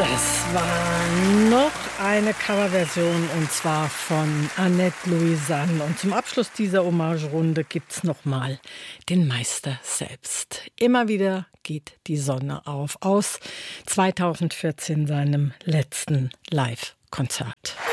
Das war noch eine Coverversion und zwar von Annette Louisanne. Und zum Abschluss dieser Hommagerunde gibt's nochmal den Meister selbst. Immer wieder geht die Sonne auf aus 2014 seinem letzten Live-Konzert.